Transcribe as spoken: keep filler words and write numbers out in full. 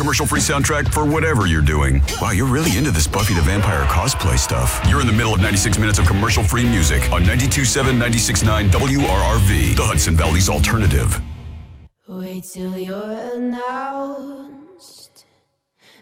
commercial-free soundtrack for whatever you're doing. Wow, you're really into this Buffy the Vampire cosplay stuff. You're in the middle of ninety-six minutes of commercial-free music on ninety-two point seven, ninety-six point nine W R R V, the Hudson Valley's alternative. Wait till you're now.